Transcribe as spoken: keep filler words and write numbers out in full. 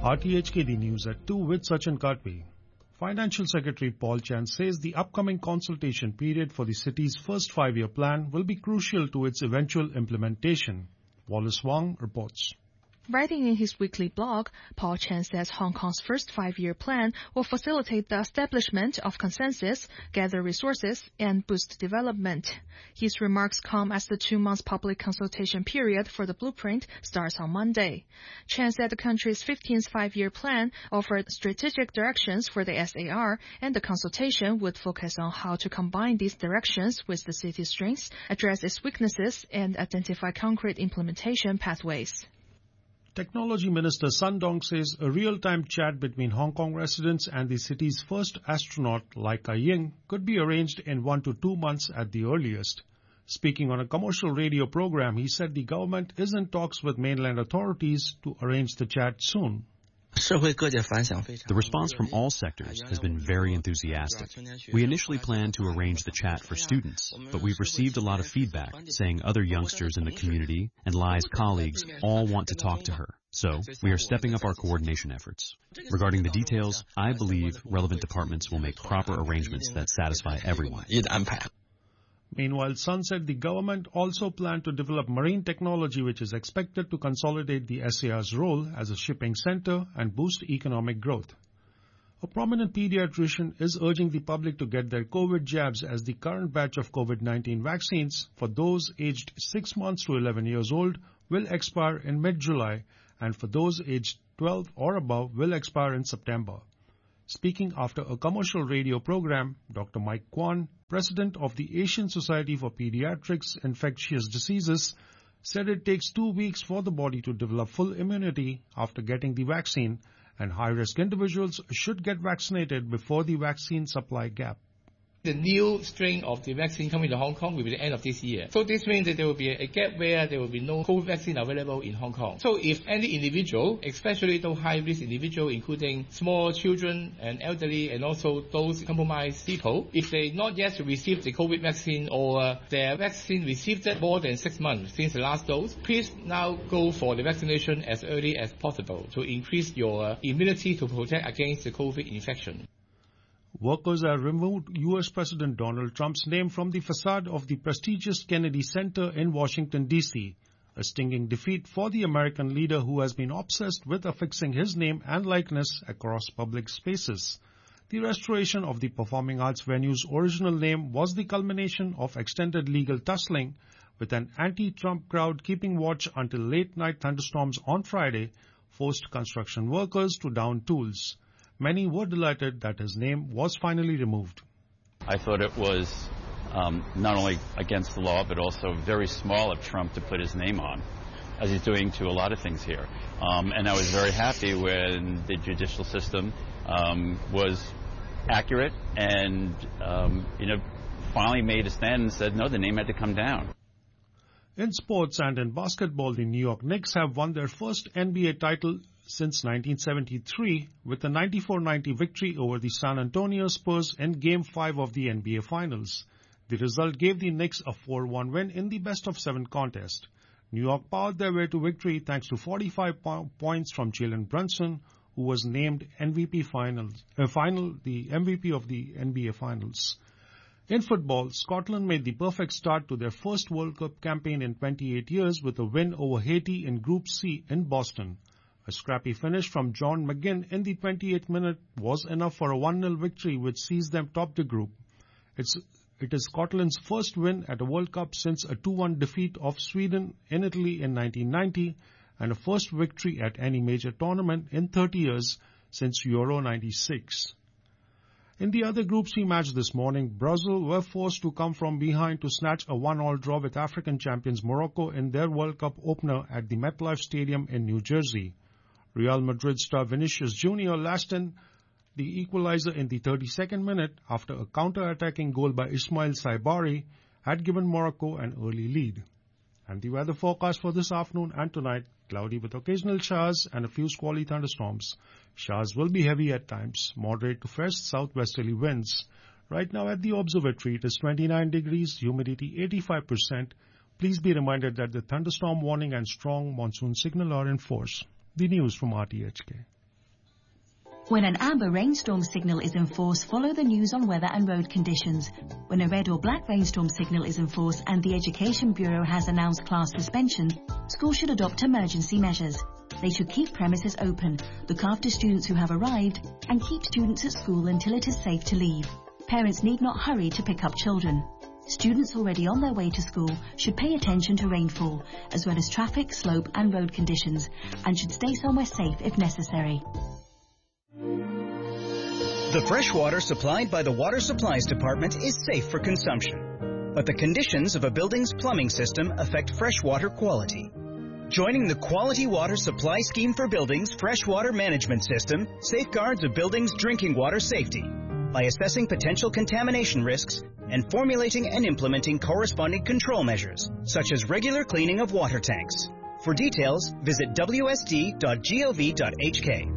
R T H K D News at two with Sachin Katwe. Financial Secretary Paul Chan says the upcoming consultation period for the city's first five-year plan will be crucial to its eventual implementation. Wallace Wang reports. Writing in his weekly blog, Paul Chan says Hong Kong's first five-year plan will facilitate the establishment of consensus, gather resources, and boost development. His remarks come as the two-month public consultation period for the blueprint starts on Monday. Chan said the country's fifteenth five-year plan offered strategic directions for the S A R, and the consultation would focus on how to combine these directions with the city's strengths, address its weaknesses, and identify concrete implementation pathways. Technology Minister Sun Dong says a real-time chat between Hong Kong residents and the city's first astronaut, Lai Ka-ying, could be arranged in one to two months at the earliest. Speaking on a commercial radio program, he said the government is in talks with mainland authorities to arrange the chat soon. The response from all sectors has been very enthusiastic. We initially planned to arrange the chat for students, but we've received a lot of feedback saying other youngsters in the community and Lai's colleagues all want to talk to her. So we are stepping up our coordination efforts. Regarding the details, I believe relevant departments will make proper arrangements that satisfy everyone. Meanwhile, Sun said the government also planned to develop marine technology which is expected to consolidate the S A R's role as a shipping center and boost economic growth. A prominent pediatrician is urging the public to get their COVID jabs as the current batch of COVID nineteen vaccines for those aged six months to eleven years old will expire in mid-July, and for those aged twelve or above will expire in September. Speaking after a commercial radio program, Doctor Mike Kwan, president of the Asian Society for Pediatrics Infectious Diseases, said it takes two weeks for the body to develop full immunity after getting the vaccine, and high-risk individuals should get vaccinated before the vaccine supply gap. The new strain of the vaccine coming to Hong Kong will be the end of this year. So this means that there will be a gap where there will be no COVID vaccine available in Hong Kong. So if any individual, especially those high-risk individuals, including small children and elderly and also those compromised people, if they not yet received the COVID vaccine or uh, their vaccine received it more than six months since the last dose, please now go for the vaccination as early as possible to increase your uh, immunity to protect against the COVID infection. Workers have removed U S President Donald Trump's name from the facade of the prestigious Kennedy Center in Washington, D C, a stinging defeat for the American leader who has been obsessed with affixing his name and likeness across public spaces. The restoration of the performing arts venue's original name was the culmination of extended legal tussling, with an anti-Trump crowd keeping watch until late-night thunderstorms on Friday forced construction workers to down tools. Many were delighted that his name was finally removed. I thought it was um, not only against the law, but also very small of Trump to put his name on, as he's doing to a lot of things here. Um, and I was very happy when the judicial system um, was accurate and, um, you know, finally made a stand and said, no, the name had to come down. In sports and in basketball, the New York Knicks have won their first N B A title since nineteen seventy-three with a ninety-four ninety victory over the San Antonio Spurs in Game five of the N B A Finals. The result gave the Knicks a four one win in the best-of-seven contest. New York powered their way to victory thanks to forty-five po- points from Jalen Brunson, who was named M V P finals, uh, final, the M V P of the N B A Finals. In football, Scotland made the perfect start to their first World Cup campaign in twenty-eight years with a win over Haiti in Group C in Boston. A scrappy finish from John McGinn in the twenty-eighth minute was enough for a one nil victory which sees them top the group. It's, it is Scotland's first win at a World Cup since a two one defeat of Sweden in Italy in nineteen ninety and a first victory at any major tournament in thirty years since Euro ninety-six. In the other Group C match this morning, Brazil were forced to come from behind to snatch a one all draw with African champions Morocco in their World Cup opener at the MetLife Stadium in New Jersey. Real Madrid star Vinicius Junior lashed in the equalizer in the thirty-second minute after a counter-attacking goal by Ismail Saibari had given Morocco an early lead. And the weather forecast for this afternoon and tonight, cloudy with occasional showers and a few squally thunderstorms. Showers will be heavy at times, moderate to fresh southwesterly winds. Right now at the observatory, it is twenty-nine degrees, humidity eighty-five percent. Please be reminded that the thunderstorm warning and strong monsoon signal are in force. The news from R T H K. When an amber rainstorm signal is in force, follow the news on weather and road conditions. When a red or black rainstorm signal is in force and the Education Bureau has announced class suspension, schools should adopt emergency measures. They should keep premises open, look after students who have arrived, and keep students at school until it is safe to leave. Parents need not hurry to pick up children. Students already on their way to school should pay attention to rainfall, as well as traffic, slope and road conditions, and should stay somewhere safe if necessary. The fresh water supplied by the Water Supplies Department is safe for consumption, but the conditions of a building's plumbing system affect freshwater quality. Joining the Quality Water Supply Scheme for Buildings Freshwater Management System safeguards a building's drinking water safety by assessing potential contamination risks and formulating and implementing corresponding control measures, such as regular cleaning of water tanks. For details, visit w s d dot gov dot h k.